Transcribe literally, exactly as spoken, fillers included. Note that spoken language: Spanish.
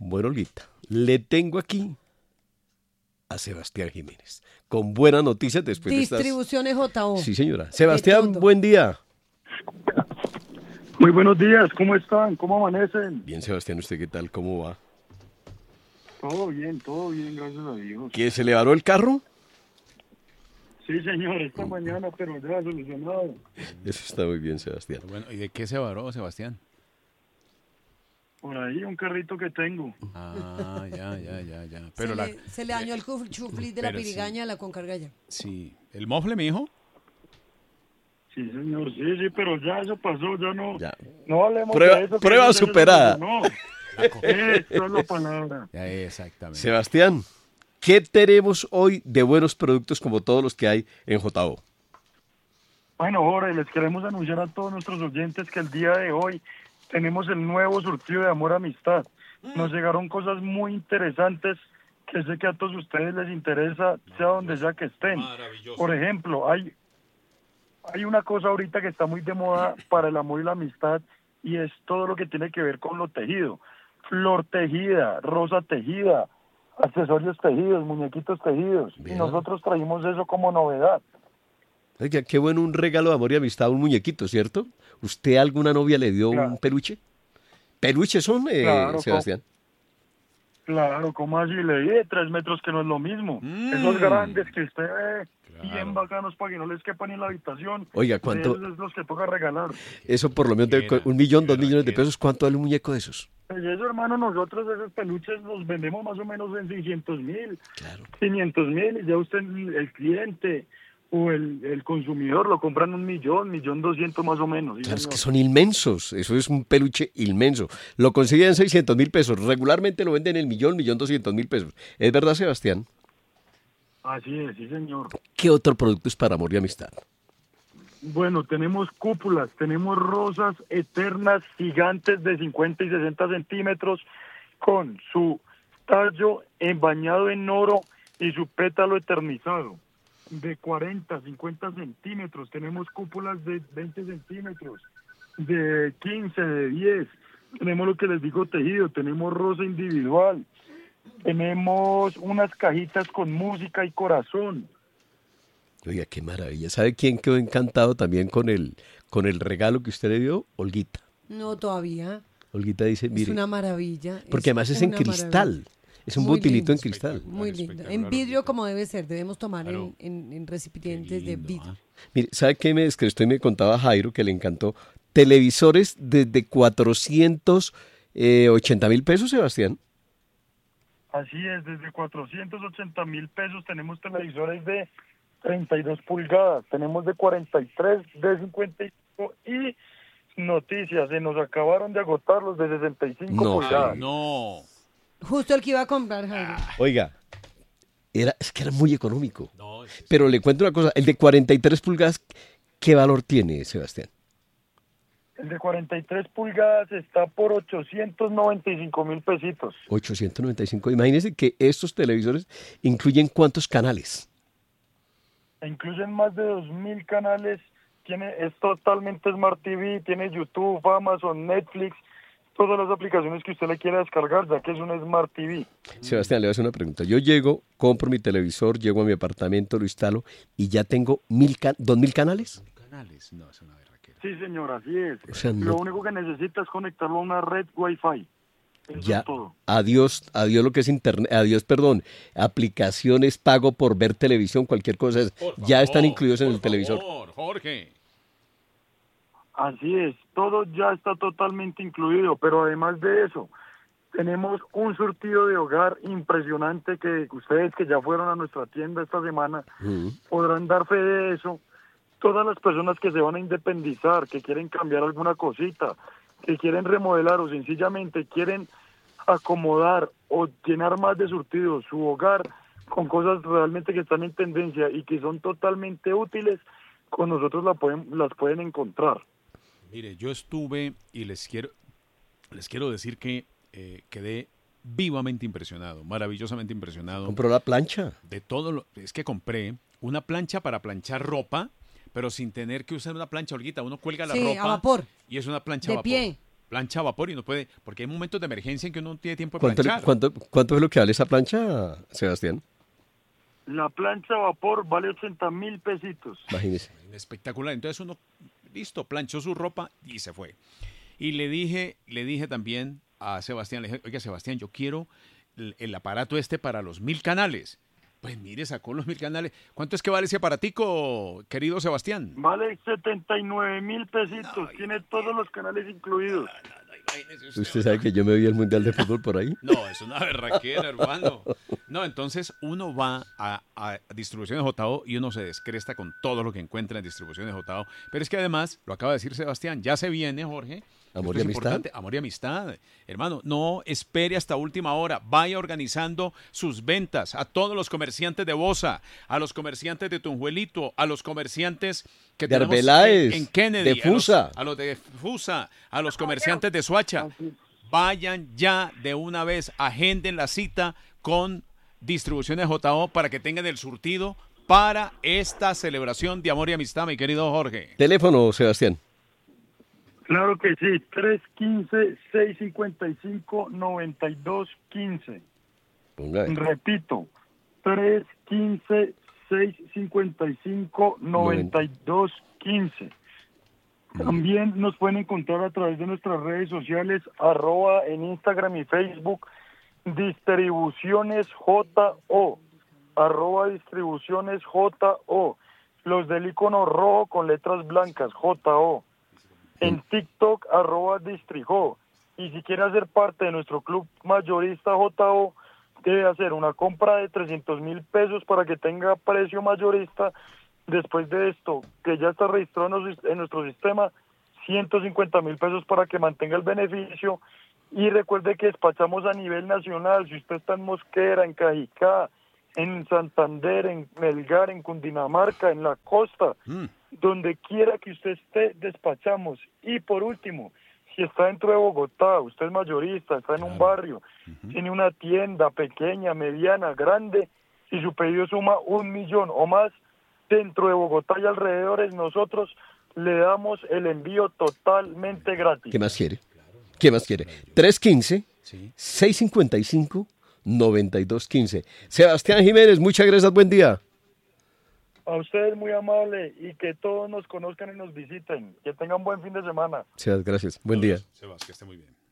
Bueno, Olguita, le tengo aquí a Sebastián Jiménez, con buenas noticias después de estas... Distribuciones J O. Sí, señora. Sebastián, buen día. Muy buenos días, ¿cómo están? ¿Cómo amanecen? Bien, Sebastián, ¿usted qué tal? ¿Cómo va? Todo bien, todo bien, gracias a Dios. ¿Que se le varó el carro? Sí, señor, esta mañana, pero ya solucionado. Eso está muy bien, Sebastián. Bueno, ¿y de qué se varó, Sebastián? Por ahí un carrito que tengo. Ah, ya, ya, ya, ya. Pero se, la, le, se le dañó el cuf- chuflis de la pero sí. pirigaña a la concargalla. Sí. ¿El mofle, mi hijo? Sí, señor, sí, sí, pero ya eso pasó, ya no. Ya. No hablemos Prueba- de eso. que prueba eso se superada. solucionó. Esa es la palabra. Ya, exactamente. Sebastián, ¿qué tenemos hoy de buenos productos como todos los que hay en J O? Bueno, Jorge, les queremos anunciar a todos nuestros oyentes que el día de hoy tenemos el nuevo surtido de Amor Amistad. Nos llegaron cosas muy interesantes que sé que a todos ustedes les interesa, sea donde sea que estén. Por ejemplo, hay, hay una cosa ahorita que está muy de moda para el amor y la amistad, y es todo lo que tiene que ver con lo tejido. Flor tejida, rosa tejida, accesorios tejidos, muñequitos tejidos. Bien. Y nosotros traímos eso como novedad. Oiga, qué bueno un regalo de amor y amistad, un muñequito, ¿cierto? ¿Usted a alguna novia le dio Claro. un peluche? ¿Peluches son, eh, Claro, Sebastián? Claro, como así le di de tres metros, que no es lo mismo. Mm. Esos grandes que usted ve, Claro. bien bacanos para que no les quepan en la habitación. Oiga, ¿cuánto? Esos es los que toca regalar. Eso por lo menos debe Quiera, co- un millón, dos quiera, millones de quiera. pesos. ¿Cuánto vale un muñeco de esos? Pues eso, hermano, nosotros esos peluches los vendemos más o menos en seiscientos mil, Claro. quinientos mil, y ya usted, el cliente o el, el consumidor, lo compran un millón, millón doscientos más o menos. ¿sí, Claro, es señor? que son inmensos. Eso es un peluche inmenso. Lo consiguen en seiscientos mil pesos. Regularmente lo venden en el millón, millón doscientos mil pesos. ¿Es verdad, Sebastián? Así es, sí, señor. ¿Qué otro producto es para amor y amistad? Bueno, tenemos cúpulas, tenemos rosas eternas gigantes de cincuenta y sesenta centímetros con su tallo en- bañado en oro y su pétalo eternizado. De cuarenta, cincuenta centímetros, tenemos cúpulas de veinte centímetros, de quince, de diez. Tenemos lo que les digo tejido, tenemos rosa individual, tenemos unas cajitas con música y corazón. Oiga, qué maravilla. ¿Sabe quién quedó encantado también con el, con el regalo que usted le dio? Olguita. No, todavía. Olguita dice, Es mire, una maravilla. porque además es en una cristal. maravilla. Es un Muy botilito en lindo. cristal. Muy lindo. En Espectacular, vidrio Olguita. como debe ser. Debemos tomar Claro. en, en, en Qué recipientes de lindo, vidrio. ah. Mire, ¿sabe qué me describió? Usted me contaba, Jairo, que le encantó. Televisores desde cuatrocientos ochenta mil pesos, Sebastián. Así es, desde cuatrocientos ochenta mil pesos tenemos televisores de treinta y dos pulgadas, tenemos de cuarenta y tres, de cincuenta y cinco y noticias, se nos acabaron de agotar los de sesenta y cinco No, pulgadas. Ay, no. Justo el que iba a comprar, Jairo. Oiga, era, es que era muy económico. No, es- Pero le cuento una cosa, el de cuarenta y tres pulgadas, ¿qué valor tiene, Sebastián? El de cuarenta y tres pulgadas está por ochocientos noventa y cinco mil pesitos. ochocientos noventa y cinco. Imagínense que estos televisores incluyen cuántos canales. E incluyen más de dos mil canales, tiene, es totalmente Smart T V, tiene YouTube, Amazon, Netflix, todas las aplicaciones que usted le quiera descargar, ya que es un Smart T V. Sebastián, le voy a hacer una pregunta. Yo llego, compro mi televisor, llego a mi apartamento, lo instalo y ya tengo mil ca- dos mil canales. canales. No, es una berraquera. Sí, señor, así es. O sea, no- Lo único que necesita es conectarlo a una red Wi-Fi. Eso Ya, es todo. adiós, adiós lo que es internet, adiós, perdón, aplicaciones, pago por ver televisión, cualquier cosa, es- Por ya están favor, incluidos en por el televisor. favor, Jorge. Así es, todo ya está totalmente incluido, pero además de eso, tenemos un surtido de hogar impresionante que ustedes que ya fueron a nuestra tienda esta semana Mm. podrán dar fe de eso. Todas las personas que se van a independizar, que quieren cambiar alguna cosita, que quieren remodelar o sencillamente quieren acomodar o llenar más de surtido su hogar con cosas realmente que están en tendencia y que son totalmente útiles, con nosotros la pueden, las pueden encontrar. Mire, yo estuve y les quiero, les quiero decir que eh, quedé vivamente impresionado, maravillosamente impresionado Compró la plancha. de todo lo. Es que compré una plancha para planchar ropa, pero sin tener que usar una plancha, Olguita. Uno cuelga la Sí, ropa a vapor. y es una plancha De a vapor. pie. plancha a vapor y no puede, porque hay momentos de emergencia en que uno no tiene tiempo de ¿Cuánto, le- planchar. cuánto, ¿Cuánto es lo que vale esa plancha, Sebastián? La plancha a vapor vale ochenta mil pesitos. Imagínese. Espectacular. Entonces uno, listo, planchó su ropa y se fue. Y le dije, le dije también a Sebastián, le dije, oiga, Sebastián, yo quiero el, el aparato este para los mil canales. Pues mire, sacó los mil canales. ¿Cuánto es que vale ese aparatico, querido Sebastián? Vale setenta y nueve mil pesitos. No, Tiene todos los canales incluidos. Usted sabe que yo me vi el Mundial de Fútbol por ahí. No, es una berraquera, hermano. No, entonces uno va a, a Distribuciones J O y uno se descresta con todo lo que encuentra en Distribuciones J O. Pero es que además, lo acaba de decir Sebastián, ya se viene, Jorge. Amor Esto y es amistad. importante, amor y amistad. Hermano, no espere hasta última hora. Vaya organizando sus ventas a todos los comerciantes de Bosa, a los comerciantes de Tunjuelito, a los comerciantes que De tenemos Arbeláez, en, en Kennedy, de a los- Fusa. a los de Fusa, a los comerciantes de Suacha. Vayan ya de una vez, agenden la cita con Distribuciones J O para que tengan el surtido para esta celebración de amor y amistad, mi querido Jorge. Teléfono, Sebastián. Claro que sí, tres uno cinco, seis cinco cinco, nueve dos uno cinco. Ponga ahí. Repito, tres uno cinco, seis cinco cinco, nueve dos uno cinco. También nos pueden encontrar a través de nuestras redes sociales, arroba en Instagram y Facebook, Distribuciones J O, arroba Distribuciones J O, los del icono rojo con letras blancas, J O. En TikTok, arroba Distrijo. Y si quiere hacer parte de nuestro club mayorista J O, debe hacer una compra de trescientos mil pesos para que tenga precio mayorista. Después de esto, que ya está registrado en nuestro- en nuestro sistema, ciento cincuenta mil pesos para que mantenga el beneficio. Y recuerde que despachamos a nivel nacional. Si usted está en Mosquera, en Cajicá, en Santander, en Melgar, en Cundinamarca, en la costa, Mm. donde quiera que usted esté, despachamos. Y por último, si está dentro de Bogotá, usted es mayorista, está en un barrio, tiene una tienda pequeña, mediana, grande, y su pedido suma un millón o más, dentro de Bogotá y alrededores, nosotros le damos el envío totalmente gratis. ¿Qué más quiere? ¿Qué más quiere? tres uno cinco, Sí. seis cinco cinco, nueve dos uno cinco. Sebastián Jiménez, muchas gracias, buen día. A ustedes muy amable y que todos nos conozcan y nos visiten. Que tengan buen fin de semana. Sebas, gracias, buen día. Sebas, que esté muy bien.